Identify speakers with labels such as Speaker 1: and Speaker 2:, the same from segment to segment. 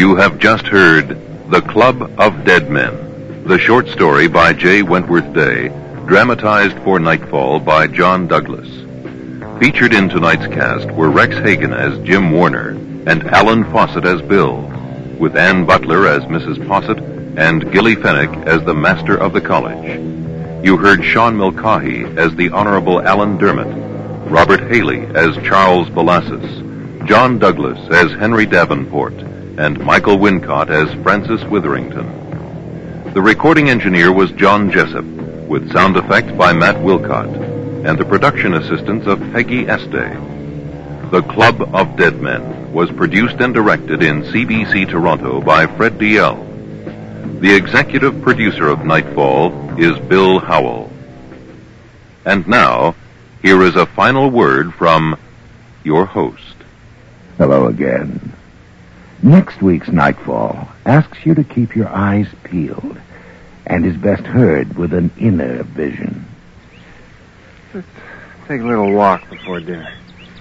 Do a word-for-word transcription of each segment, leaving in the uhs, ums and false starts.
Speaker 1: You have just heard The Club of Dead Men, the short story by J. Wentworth Day, dramatized for Nightfall by John Douglas. Featured in tonight's cast were Rex Hagen as Jim Warner and Alan Fawcett as Bill, with Ann Butler as Missus Fawcett and Gilly Fennick as the Master of the College. You heard Sean Mulcahy as the Honorable Alan Dermott, Robert Haley as Charles Belassus, John Douglas as Henry Davenport, and Michael Wincott as Francis Witherington. The recording engineer was John Jessup, with sound effects by Matt Wilcott, and the production assistance of Peggy Este. The Club of Dead Men was produced and directed in C B C Toronto by Fred D L. The executive producer of Nightfall is Bill Howell. And now, here is a final word from your host.
Speaker 2: Hello again. Next week's Nightfall asks you to keep your eyes peeled and is best heard with an inner vision.
Speaker 3: Let's take a little walk before dinner.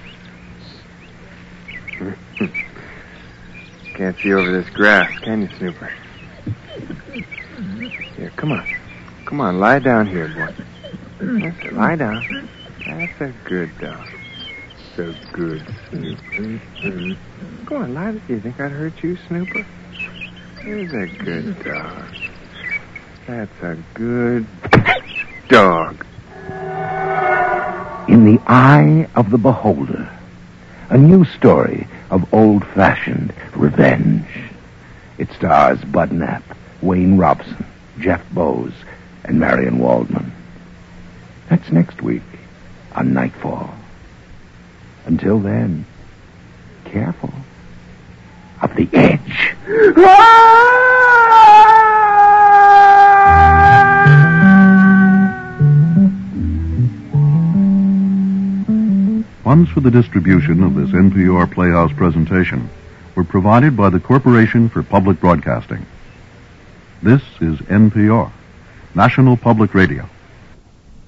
Speaker 3: Can't see over this grass, can you, Snooper? Here, come on. Come on, lie down here, boy. That's it, lie down. That's a good dog. So good, Snooper. Go on, lie down. Do you think I'd hurt you, Snooper? There's a good dog. That's a good dog.
Speaker 2: In the Eye of the Beholder, a new story of old-fashioned revenge. It stars Bud Knapp, Wayne Robson, Jeff Bowes, and Marion Waldman. That's next week on Nightfall. Until then, careful of the edge.
Speaker 4: Funds for the distribution of this N P R Playhouse presentation were provided by the Corporation for Public Broadcasting. This is N P R, National Public Radio.